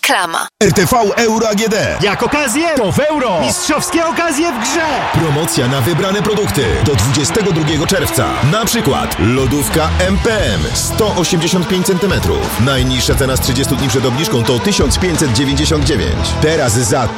Reklama. RTV Euro AGD. Jak okazję, to w euro. Mistrzowskie okazje w grze. Promocja na wybrane produkty do 22 czerwca. Na przykład lodówka MPM 185 cm. Najniższa cena z 30 dni przed obniżką to 1599. Teraz za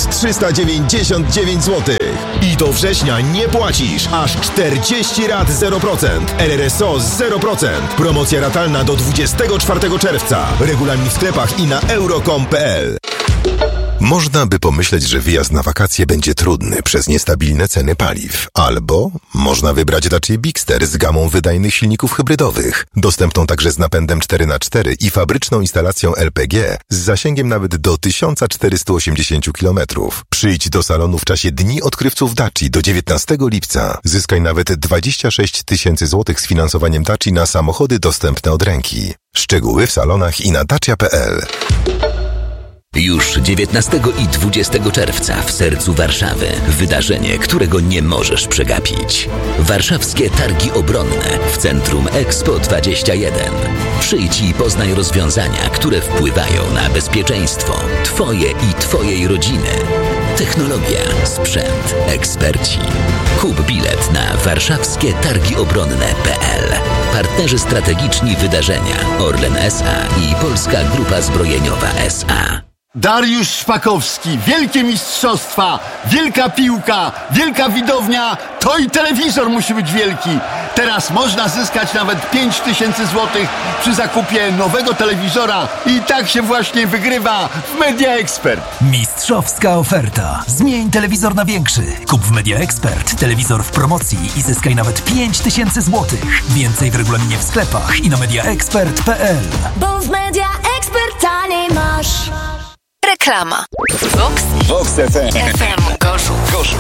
1399 zł. I do września nie płacisz. Aż 40 rat 0%. RRSO 0%. Promocja ratalna do 24 czerwca. Regulamin w sklepach i na euro.com.pl. Można by pomyśleć, że wyjazd na wakacje będzie trudny przez niestabilne ceny paliw. Albo można wybrać Dacia Bigster z gamą wydajnych silników hybrydowych, dostępną także z napędem 4x4 i fabryczną instalacją LPG z zasięgiem nawet do 1480 km. Przyjdź do salonu w czasie Dni Odkrywców Daci do 19 lipca. Zyskaj nawet 26 000 złotych z finansowaniem Daci na samochody dostępne od ręki. Szczegóły w salonach i na dacia.pl. Już 19 i 20 czerwca w sercu Warszawy wydarzenie, którego nie możesz przegapić. Warszawskie Targi Obronne w centrum Expo 21. Przyjdź i poznaj rozwiązania, które wpływają na bezpieczeństwo Twoje i Twojej rodziny. Technologia, sprzęt, eksperci. Kup bilet na warszawskietargiobronne.pl. Partnerzy strategiczni wydarzenia Orlen S.A. i Polska Grupa Zbrojeniowa S.A. Dariusz Szpakowski, wielkie mistrzostwa, wielka piłka, wielka widownia, to i telewizor musi być wielki. Teraz można zyskać nawet 5000 złotych przy zakupie nowego telewizora i tak się właśnie wygrywa w Media Expert. Mistrzowska oferta. Zmień telewizor na większy. Kup w Media Expert telewizor w promocji i zyskaj nawet 5000 złotych. Więcej w regulaminie w sklepach i na mediaexpert.pl. Bo w Media Expert taniej masz. Reklama. Vox FM. Gorzów.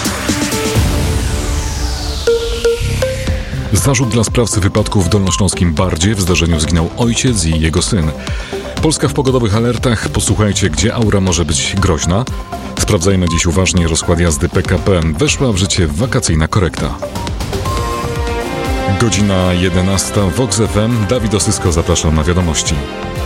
Zarzut dla sprawcy wypadku w dolnośląskim Bardzie. W zdarzeniu zginął ojciec i jego syn. Polska w pogodowych alertach. Posłuchajcie, gdzie aura może być groźna. Sprawdzajmy dziś uważnie rozkład jazdy PKP. Weszła w życie wakacyjna korekta. Godzina 11. Vox FM. Dawid Osysko, zapraszam na wiadomości.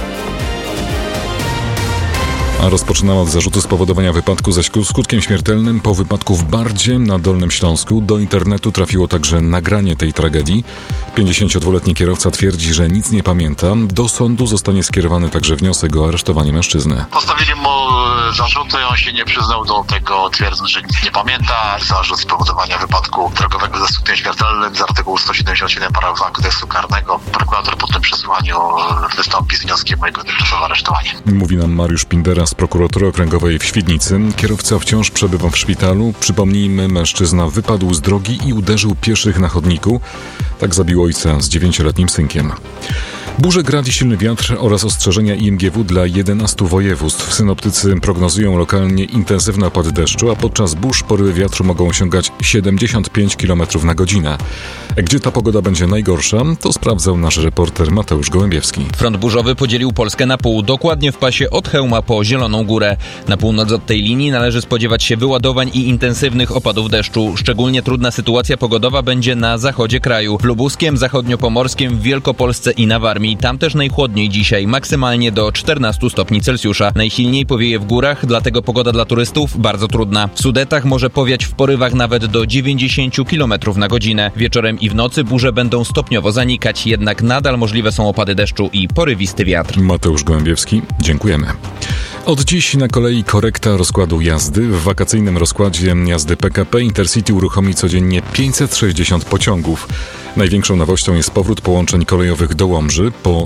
A rozpoczynała od zarzutu spowodowania wypadku ze skutkiem śmiertelnym po wypadku w Bardzie na Dolnym Śląsku. Do internetu trafiło także nagranie tej tragedii. 52-letni kierowca twierdzi, że nic nie pamięta. Do sądu zostanie skierowany także wniosek o aresztowanie mężczyzny. Postawili mu zarzuty, on się nie przyznał do tego, twierdząc, że nic nie pamięta. Zarzut spowodowania wypadku drogowego ze skutkiem śmiertelnym z artykułu 177 paragrafu kodeksu karnego. Prokurator po tym przesłaniu wystąpi z wnioskiem o jego tymczasowe aresztowanie. Mówi nam Mariusz Pindera z prokuratury okręgowej w Świdnicy. Kierowca wciąż przebywa w szpitalu. Przypomnijmy, mężczyzna wypadł z drogi i uderzył pieszych na chodniku. Tak zabił ojca z 9-letnim synkiem. Burze, grad i silny wiatr oraz ostrzeżenia IMGW dla 11 województw. Synoptycy prognozują lokalnie intensywne opady deszczu, a podczas burz porywy wiatru mogą osiągać 75 km na godzinę. Gdzie ta pogoda będzie najgorsza, to sprawdzał nasz reporter Mateusz Gołębiewski. Front burzowy podzielił Polskę na pół, dokładnie w pasie od Chełma po Zieloną Górę. Na północ od tej linii należy spodziewać się wyładowań i intensywnych opadów deszczu. Szczególnie trudna sytuacja pogodowa będzie na zachodzie kraju. W Lubuskiem, zachodniopomorskim, w Wielkopolsce i na Warmii. Tam też najchłodniej dzisiaj, maksymalnie do 14 stopni Celsjusza. Najsilniej powieje w górach, dlatego pogoda dla turystów bardzo trudna. W Sudetach może powiać w porywach nawet do 90 km na godzinę. Wieczorem i w nocy burze będą stopniowo zanikać, jednak nadal możliwe są opady deszczu i porywisty wiatr. Mateusz Gołębiewski, dziękujemy. Od dziś na kolei korekta rozkładu jazdy. W wakacyjnym rozkładzie jazdy PKP Intercity uruchomi codziennie 560 pociągów. Największą nowością jest powrót połączeń kolejowych do Łomży po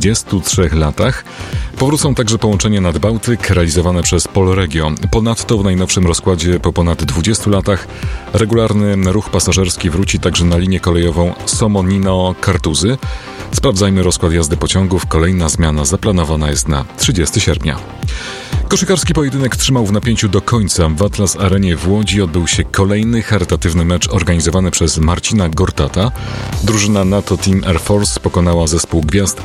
33 latach. Powrócą także połączenia nad Bałtyk realizowane przez Polregio. Ponadto w najnowszym rozkładzie po ponad 20 latach regularny ruch pasażerski wróci także na linię kolejową Somonino-Kartuzy. Sprawdzajmy rozkład jazdy pociągów. Kolejna zmiana zaplanowana jest na 30 sierpnia. Koszykarski pojedynek trzymał w napięciu do końca. W Atlas Arenie w Łodzi odbył się kolejny charytatywny mecz organizowany przez Marcina Gortata. Drużyna NATO Team Air Force pokonała zespół Gwiazd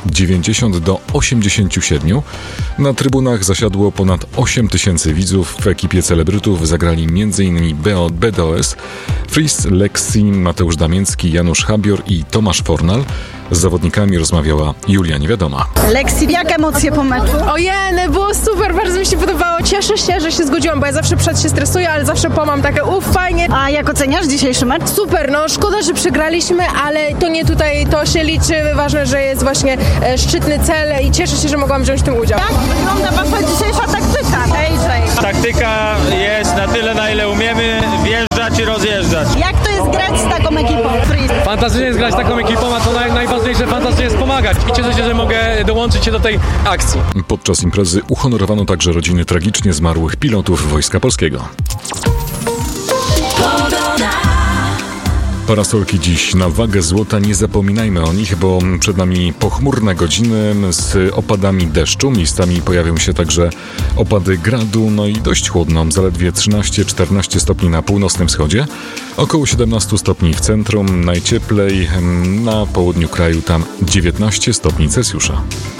90-87. Na trybunach zasiadło ponad 8 000 widzów. W ekipie celebrytów zagrali m.in. BDOS, Fris, Lexi, Mateusz Damięcki, Janusz Habior i Tomasz Fornal. Z zawodnikami rozmawiała Julia Niewiadoma. Leksy, jak emocje po meczu? Ojej, było super, bardzo mi się podobało. Cieszę się, że się zgodziłam, bo ja zawsze przed się stresuję, ale zawsze po mam takie fajnie. A jak oceniasz dzisiejszy mecz? Super, no szkoda, że przegraliśmy, ale to nie tutaj to się liczy. Ważne, że jest właśnie szczytny cel i cieszę się, że mogłam wziąć w tym udział. Jak wygląda wasza dzisiejsza taktyka, AJ? Taktyka jest na tyle, na ile umiemy wjeżdżać i rozjeżdżać. Jak to jest grać z taką ekipą? Fantastycznie jest grać z taką ekipą, a to najważniejsze, fantastycznie jest pomagać. I cieszę się, że mogę dołączyć się do tej akcji. Podczas imprezy uhonorowano także rodziny tragicznie zmarłych pilotów Wojska Polskiego. Parasolki dziś na wagę złota, nie zapominajmy o nich, bo przed nami pochmurne godziny z opadami deszczu. Miejscami pojawią się także opady gradu, no i dość chłodno, zaledwie 13-14 stopni na północnym wschodzie, około 17 stopni w centrum, najcieplej na południu kraju, tam 19 stopni Celsjusza.